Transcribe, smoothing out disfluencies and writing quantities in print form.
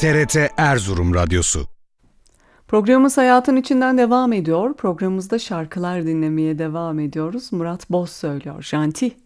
TRT Erzurum Radyosu. Programımız Hayatın İçinden devam ediyor. Programımızda şarkılar dinlemeye devam ediyoruz. Murat Boz söylüyor. Janti.